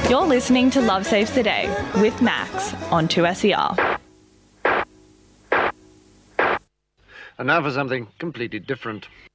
You're listening to Love Saves the Day with Max on 2SER. And now for something completely different.